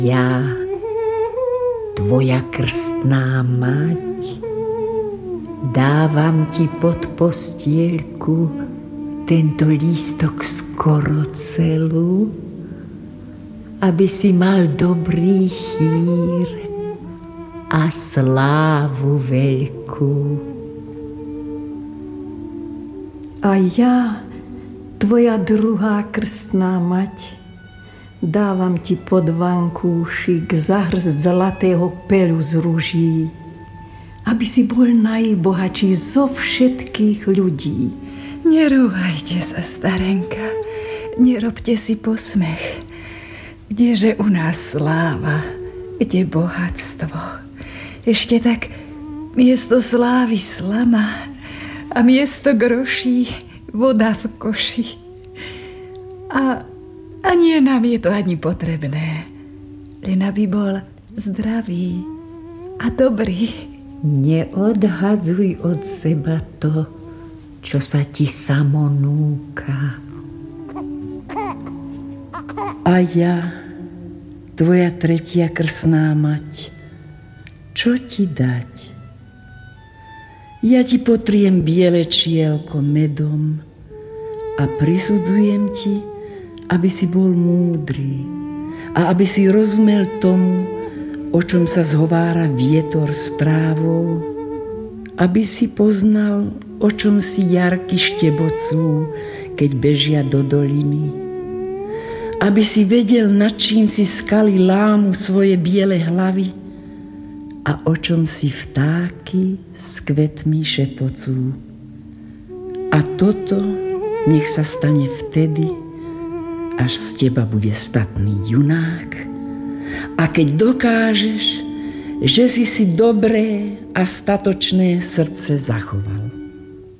Ja, tvoja krstná mať, dávam ti pod postielku tento lístok skoro celú, aby si mal dobrý chýr a slávu veľkú. A ja, tvoja druhá krstná mať, dávam ti pod vankúšik zahrsť zlatého peľu z ruží, aby si bol najbohatší zo všetkých ľudí. Nerúhajte sa, starenka, nerobte si posmech. Kdeže u nás sláva, kde bohatstvo? Ešte tak miesto slávy slama a miesto groší voda v koši. A nie nám je to ani potrebné, len aby bol zdravý a dobrý. Neodhadzuj od seba to, čo sa ti samo núka. A ja, tvoja tretia krstná mať, čo ti dať? Ja ti potriem biele čielko medom a prisudzujem ti, aby si bol múdry a aby si rozumel tomu, o čom sa zhovára vietor s trávou, aby si poznal, o čom si jarky štebocú, keď bežia do doliny, aby si vedel, nad čím si skaly lámu svoje biele hlavy a o čom si vtáky s kvetmi šepocú. A toto nech sa stane vtedy, až z teba bude statný junák. A keď dokážeš, že si dobré a statočné srdce zachoval.